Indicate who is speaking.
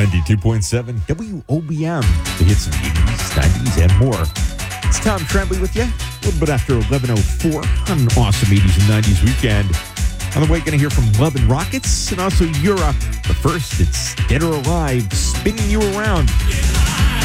Speaker 1: 92.7 WOBM, the hits of the 80s, 90s, and more. It's Tom Tremblay with you, a little bit after 11:04 on an awesome 80s and 90s weekend. On the way, going to hear from Love and Rockets and also Europe. But first, it's Dead or Alive, spinning you around.